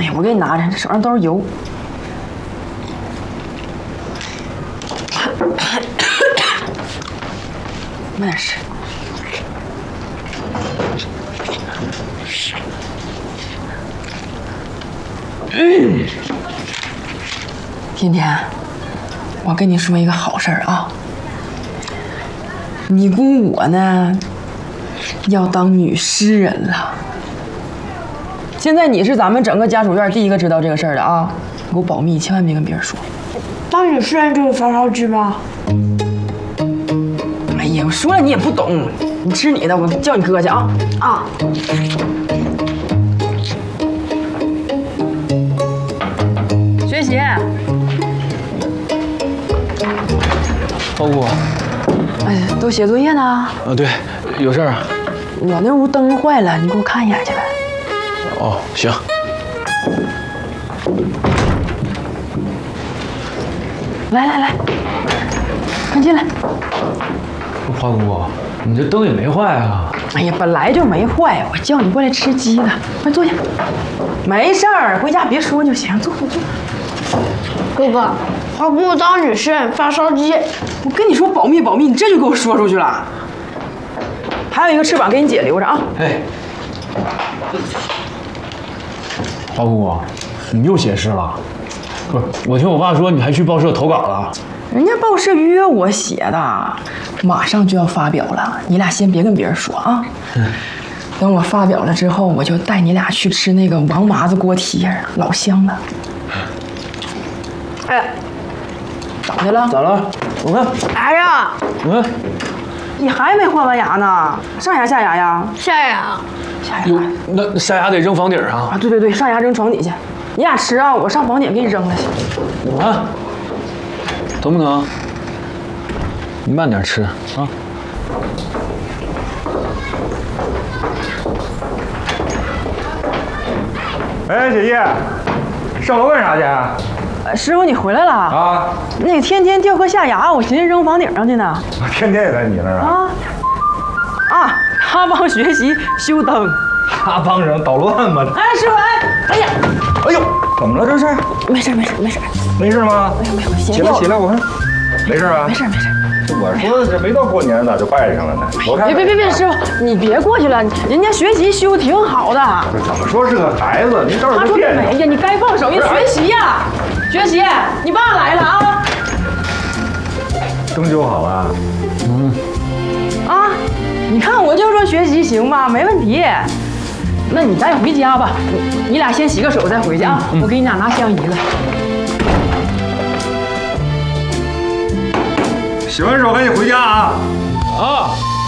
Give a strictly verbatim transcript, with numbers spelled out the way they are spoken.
哎呀，我给你拿着，这手上都是油。慢点吃。嗯，天天，我跟你说一个好事儿啊，你姑我呢要当女诗人了。现在你是咱们整个家属院第一个知道这个事儿的啊，你给我保密，千万别跟别人说。 当女诗人就是发烧机吧？ 哎呀，我说了你也不懂，你吃你的，我叫你哥去啊啊！学习。 包姑。 哎呀，都写作业呢。 啊，对，有事儿啊。 我那屋灯坏了，你给我看一眼去呗。 哦，行。 来来来，快进来。 花姑，你这灯也没坏啊？ 哎呀，本来就没坏，我叫你过来吃鸡的，快坐下。没事儿，回家别说就行，坐坐坐。 哥哥，花姑当女诗人发烧机。 我跟你说保密保密，你这就给我说出去了。还有一个翅膀给你姐留着啊。 哎，花姑，你又写诗了？不是，我听我爸说你还去报社投稿了。 人家报社约我写的，马上就要发表了，你俩先别跟别人说啊。嗯、等我发表了之后，我就带你俩去吃那个王麻子锅贴，老香了。哎，咋的了？ 咋了？我看。 哎呀， 我看。 你还没换完牙呢？上牙下牙呀？ 下牙。 下牙。 那下牙得扔房顶上啊！对对对，上牙扔床底下。你俩吃啊，我上房顶给你扔了去。 我看。疼不疼？你慢点吃啊。 哎，姐姐，上楼干啥去？ 呃，师傅你回来了啊？ 那个天天掉颗下牙，我寻思扔房顶上去呢。 天天也在你那儿啊？ 啊啊！他帮学习修灯。 他帮人捣乱吗？ 哎，师傅，哎，哎呀， 哎呦，怎么了这是？ 没事没事没事。 没事吗？ 没有没有， 起来起来，我看。没事吧？ 没事没事。 我说这没到过年咋就拜上了呢？我看。 别别别别，师傅，你别过去了，人家学习修挺好的。 怎么说是个孩子？您倒是不惦记。 哎呀，你该放手，人学习呀，学习。你爸来了啊。 灯修好了。 嗯。 啊，你看我就说学习行吧，没问题。那你咱也回家吧，你你俩先洗个手再回去啊。嗯、我给你俩拿香姨子。 洗完手赶紧回家啊！ 啊。